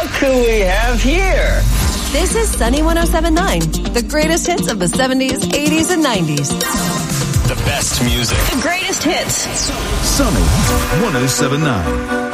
Look who we have here. This is Sunny 107.9, the greatest hits of the 70s, 80s, and 90s. The best music. The greatest hits. Sunny 107.9.